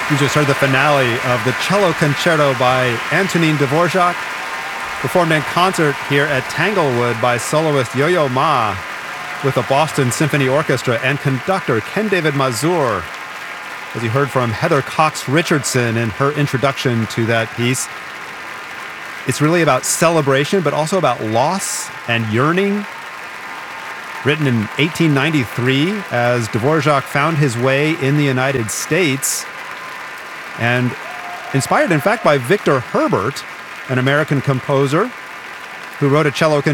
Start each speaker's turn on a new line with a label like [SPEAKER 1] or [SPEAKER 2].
[SPEAKER 1] You just heard the finale of the Cello Concerto by Antonin Dvorak, performed in concert here at Tanglewood by soloist Yo-Yo Ma with the Boston Symphony Orchestra and conductor Ken David Mazur. As you heard from Heather Cox Richardson in her introduction to that piece, it's really about celebration, but also about loss and yearning. Written in 1893 as Dvorak found his way in the United States, and inspired, in fact, by Victor Herbert, an American composer who wrote a cello concerto